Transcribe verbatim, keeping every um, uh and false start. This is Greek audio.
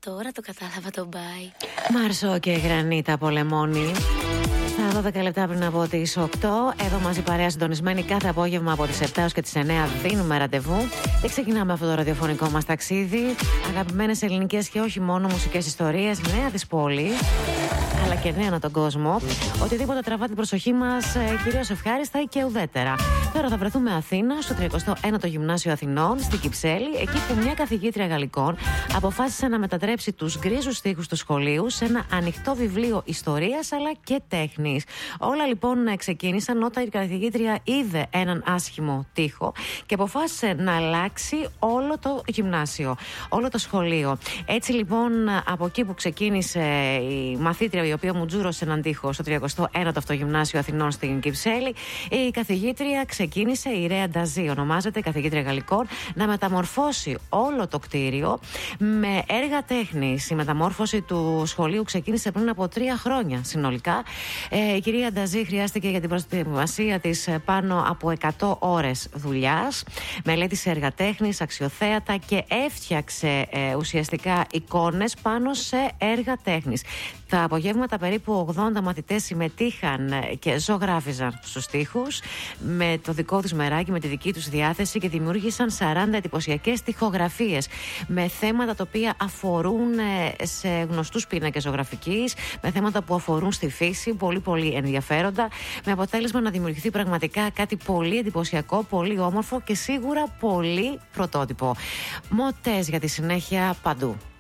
τώρα το κατάλαβα το μπάι. Μάρσο και Γρανίτα Πολεμόνη. Στα δώδεκα λεπτά πριν από τις οκτώ, εδώ μαζί παρέα συντονισμένη κάθε απόγευμα από τις επτά έως και τις εννέα δίνουμε ραντεβού και ξεκινάμε αυτό το ραδιοφωνικό μας ταξίδι. Αγαπημένες ελληνικές και όχι μόνο μουσικές ιστορίες, νέα της πόλης, αλλά και νέα ανά τον κόσμο. Οτιδήποτε τραβά την προσοχή μας, κυρίως ευχάριστα και ουδέτερα. Τώρα θα βρεθούμε Αθήνα, στο τριακοστό ένατο Γυμνάσιο Αθηνών, στην Κυψέλη, εκεί που μια καθηγήτρια γαλλικών αποφάσισε να μετατρέψει τους γκρίζους τοίχους του σχολείου σε ένα ανοιχτό βιβλίο ιστορίας αλλά και τέχνης. Όλα λοιπόν ξεκίνησαν όταν η καθηγήτρια είδε έναν άσχημο τοίχο και αποφάσισε να αλλάξει όλο το γυμνάσιο, όλο το σχολείο. Έτσι λοιπόν, από εκεί που ξεκίνησε η μαθήτρια η οποία μου τζούρωσε έναν τοίχο στο τριακοστό ένατο αυτό Γυμνάσιο Αθηνών στην Κυψέλη, η καθηγήτρια ξεκίνησε, η Ρέα Νταζή ονομάζεται, καθηγήτρια γαλλικών, να μεταμορφώσει όλο το κτίριο με έργα τέχνης. Η μεταμόρφωση του σχολείου ξεκίνησε πριν από τρία χρόνια συνολικά. Ε, η κυρία Νταζή χρειάστηκε για την προετοιμασία της πάνω από εκατό ώρες δουλειάς. Μελέτησε έργα τέχνης, αξιοθέατα και έφτιαξε ε, ουσιαστικά εικόνες πάνω σε έργα τέχνης. Τα απογεύματα περίπου ογδόντα μαθητές συμμετείχαν και ζωγράφιζαν στους τοίχους με το δικό τους μεράκι, με τη δική τους διάθεση και δημιούργησαν σαράντα εντυπωσιακές τοιχογραφίες με θέματα τα οποία αφορούν σε γνωστούς πίνακες ζωγραφικής, με θέματα που αφορούν στη φύση, πολύ πολύ ενδιαφέροντα, με αποτέλεσμα να δημιουργηθεί πραγματικά κάτι πολύ εντυπωσιακό, πολύ όμορφο και σίγουρα πολύ πρωτότυπο. Μοτές για τη συνέχεια παντού.